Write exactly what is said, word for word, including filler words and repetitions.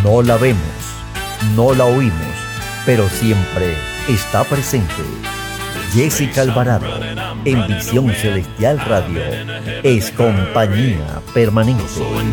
No la vemos, no la oímos, pero siempre está presente. Jessica Alvarado, en Visión Celestial Radio, es compañía permanente.